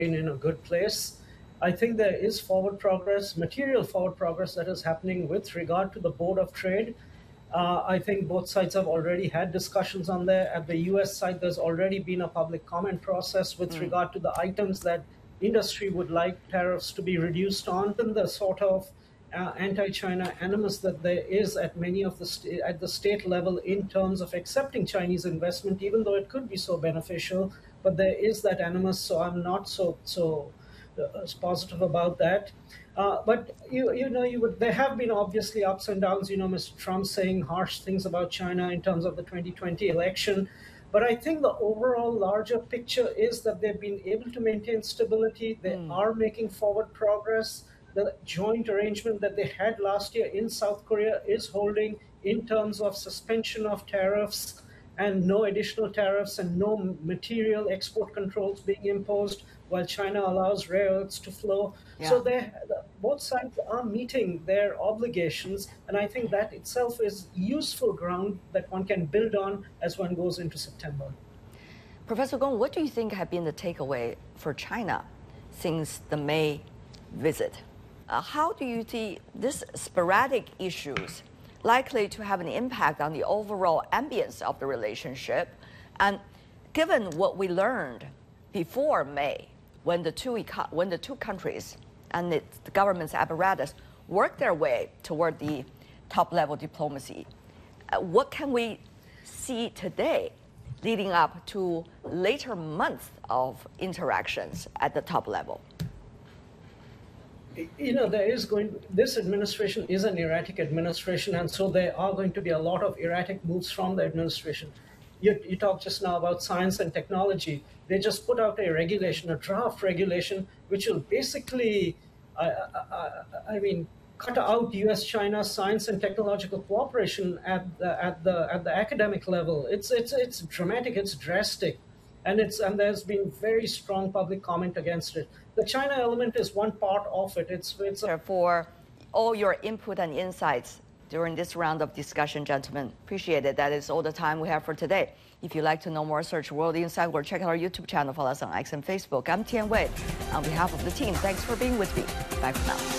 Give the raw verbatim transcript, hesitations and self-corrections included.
in a good place. I think there is forward progress, material forward progress that is happening with regard to the Board of Trade. Uh, I think both sides have already had discussions on there. At the U S side, there's already been a public comment process with mm. regard to the items that industry would like tariffs to be reduced on, and the sort of uh, anti-China animus that there is at many of the st- at the state level in terms of accepting Chinese investment, even though it could be so beneficial. But there is that animus, so I'm not so so uh, positive about that. Uh, but you you know you would there have been obviously ups and downs. You know, Mister Trump saying harsh things about China in terms of the twenty twenty election. But I think the overall larger picture is that they've been able to maintain stability. They mm. are making forward progress. The joint arrangement that they had last year in South Korea is holding in terms of suspension of tariffs and no additional tariffs and no material export controls being imposed while China allows rare earths to flow. Yeah. So they, both sides are meeting their obligations, and I think that itself is useful ground that one can build on as one goes into September. Professor Gong, what do you think have been the takeaway for China since the May visit? Uh, how do you see these sporadic issues likely to have an impact on the overall ambience of the relationship? And given what we learned before May, when the two when the two countries and the, the government's apparatus worked their way toward the top-level diplomacy, uh, what can we see today leading up to later months of interactions at the top level? You know, there is going, this administration is an erratic administration, and so there are going to be a lot of erratic moves from the administration. You, you talked just now about science and technology. They just put out a regulation, a draft regulation, which will basically, uh, uh, I mean, cut out U S China science and technological cooperation at the, at the, at the academic level. It's, it's, it's dramatic, it's drastic. And it's and there's been very strong public comment against it. The China element is one part of it. It's it's a- for all your input and insights during this round of discussion, gentlemen. Appreciate it. That is all the time we have for today. If you'd like to know more, search World Insight or check out our YouTube channel. Follow us on X and Facebook. I'm Tian Wei. On behalf of the team, thanks for being with me. Bye for now.